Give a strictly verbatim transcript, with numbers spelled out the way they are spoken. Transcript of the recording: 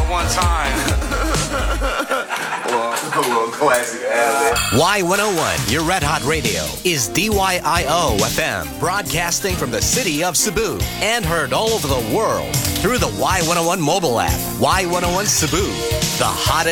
one time. well, a little classic ad. Y one oh one, your Red Hot Radio, is D Y I O F M, broadcasting from the city of Cebu and heard all over the world through the Y one oh one mobile app. Y one oh one Cebu, the hottest